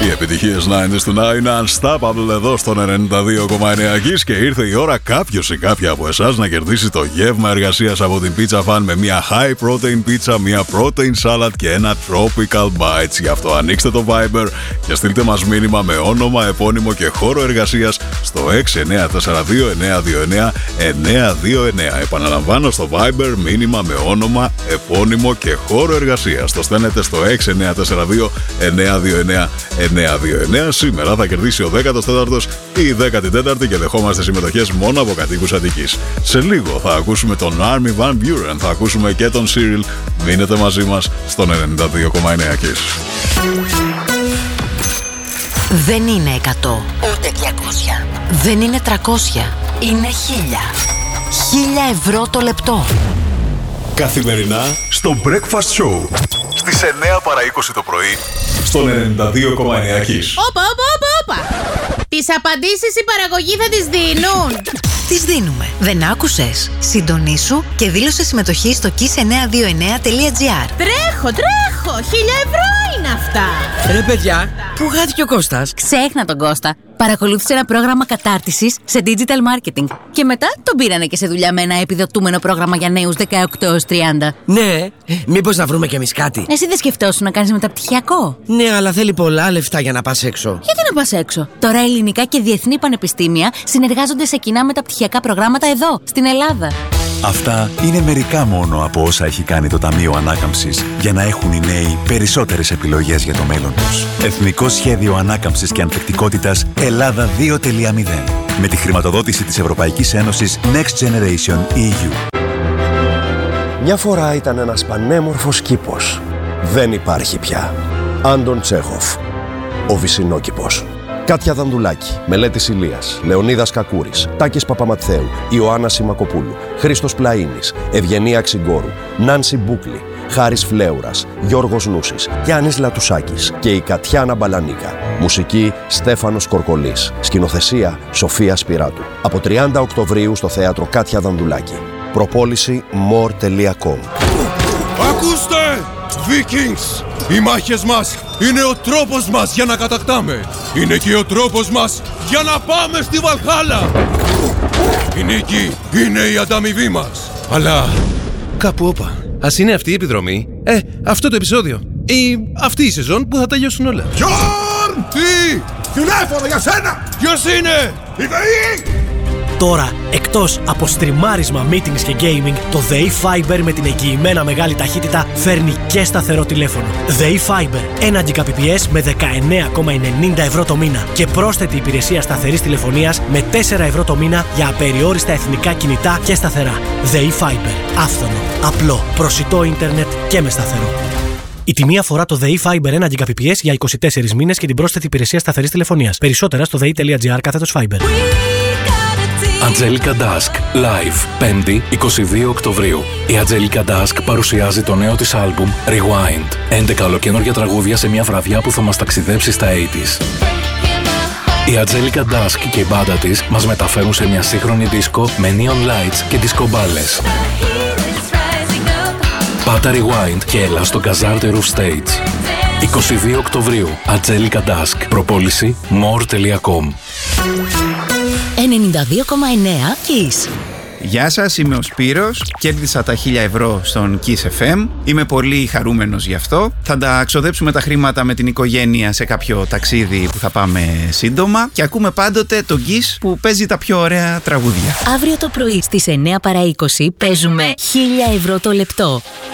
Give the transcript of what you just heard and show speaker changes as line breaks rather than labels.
Οι επιτυχίες 90's του Now είναι unstoppable εδώ στον 92,9 Kiss και ήρθε η ώρα κάποιος ή κάποια από εσάς να κερδίσει το γεύμα εργασίας από την Pizza Fan με μια high protein pizza, μια protein salad και ένα tropical bites. Γι' αυτό ανοίξτε το Viber και στείλτε μας μήνυμα με όνομα, επώνυμο και χώρο εργασίας στο 6942-929-929. Επαναλαμβάνω, στο Viber μήνυμα με όνομα, επώνυμο και χώρο εργασίας. Το στέλνετε στο 6942-929-929. Σήμερα θα κερδίσει ο 14ος ή η 14η και δεχόμαστε συμμετοχές μόνο από κατοίκους Αττικής. Σε λίγο θα ακούσουμε τον Armin van Buuren, θα ακούσουμε και τον Cyril. Μείνετε μαζί μας στον 92,9 Kiss.
Δεν είναι 100, ούτε 200. Δεν είναι 300, είναι 1000. 1000 ευρώ το λεπτό.
Καθημερινά στο Breakfast Show στις 9 παρά 20 το πρωί στον 92,9 Kiss.
Όπα. Τις απαντήσεις η παραγωγή θα τις δίνουν.
Τις δίνουμε. Δεν άκουσες? Συντονίσου και δήλωσε συμμετοχή στο kiss929.gr.
Τρέχω. 1000 ευρώ είναι αυτά.
Ρε παιδιά, πού χάθηκε ο Κώστας?
Ξέχνα τον Κώστα. Παρακολούθησε ένα πρόγραμμα κατάρτισης σε digital marketing. Και μετά τον πήρανε και σε δουλειά με ένα επιδοτούμενο πρόγραμμα για νέους 18-30.
Ναι, μήπως να βρούμε κι εμείς κάτι?
Εσύ δεν σκεφτόσουν να κάνεις μεταπτυχιακό?
Ναι, αλλά θέλει πολλά λεφτά για να πας έξω.
Γιατί να πας έξω? Τώρα ελληνικά και διεθνή πανεπιστήμια συνεργάζονται σε κοινά μεταπτυχιακά προγράμματα εδώ, στην Ελλάδα.
Αυτά είναι μερικά μόνο από όσα έχει κάνει το Ταμείο Ανάκαμψης για να έχουν οι νέοι περισσότερες επιλογές για το μέλλον τους. Εθνικό Σχέδιο Ανάκαμψης και Ανθεκτικότητας Ελλάδα 2.0 με τη χρηματοδότηση της Ευρωπαϊκής Ένωσης Next Generation EU.
Μια φορά ήταν ένας πανέμορφος κήπος. Δεν υπάρχει πια. Άντων Τσέχοφ. Ο Βυσσινόκηπος. Κάτια Δανδουλάκη, Μελέτης Ηλίας, Λεωνίδας Κακούρης, Τάκης Παπαματθέου, Ιωάννα Σιμακοπούλου, Χρήστος Πλαΐνης, Ευγενία Ξυγκόρου, Νάνση Μπούκλη, Χάρης Φλέουρας, Γιώργος Νούσης, Γιάννης Λατουσάκης και η Κατιάνα Μπαλανίκα. Μουσική Στέφανος Κορκολής. Σκηνοθεσία Σοφία Σπυράτου. Από 30 Οκτωβρίου στο θέατρο Κάτια Δανδουλάκη. Προπόληση more.com.
Ακούστε! Vikings! Οι μάχες μας είναι ο τρόπος μας για να κατακτάμε. Είναι και ο τρόπος μας για να πάμε στη Βαλχάλα. Η νίκη είναι η ανταμοιβή μας. Αλλά κάπου όπα. Ας είναι αυτή η επιδρομή, αυτό το επεισόδιο ή αυτή η σεζόν που θα τελειώσουν όλα.
Γιόρν!
Τι!
Τηλέφωνο για σένα!
Ποιος είναι?
Η ΔΕΗ!
Τώρα, εκτός από στριμάρισμα, meetings και gaming, το ΔΕΗ Fiber με την εγγυημένα μεγάλη ταχύτητα φέρνει και σταθερό τηλέφωνο. ΔΕΗ Fiber, 1 Gbps με 19,90 ευρώ το μήνα και πρόσθετη υπηρεσία σταθερής τηλεφωνίας με 4 ευρώ το μήνα για απεριόριστα εθνικά κινητά και σταθερά. ΔΕΗ Fiber, άφθονο, απλό, προσιτό ίντερνετ και με σταθερό. Η τιμή αφορά το ΔΕΗ Fiber 1 Gbps για 24 μήνες και την πρόσθετη υπηρεσία σταθερής τηλεφωνίας. Περισσότερα στο dei.gr/Fiber.
Angelica Dusk Live 5η 22 Οκτωβρίου. Η Angelica Dusk παρουσιάζει το νέο της άλμπουμ Rewind. 11 ολοκαίνουργια τραγούδια σε μια βραδιά που θα μας ταξιδέψει στα 80's. Η Angelica Dusk και η μπάντα της μας μεταφέρουν σε μια σύγχρονη δίσκο με neon lights και δισκομπάλες. Πάτα Rewind και έλα στο Gazarte Roof Stage. 22 Οκτωβρίου. Angelica Dusk. Προπόληση more.com.
92,9 Kiss.
Γεια σας, είμαι ο Σπύρος. Κέρδισα τα 1000 ευρώ στον Kiss FM. Είμαι πολύ χαρούμενος γι' αυτό. Θα τα ξοδέψουμε τα χρήματα με την οικογένεια σε κάποιο ταξίδι που θα πάμε σύντομα. Και ακούμε πάντοτε τον Kiss που παίζει τα πιο ωραία τραγούδια.
Αύριο το πρωί στις 9 παρά 20 παίζουμε 1000 ευρώ το λεπτό.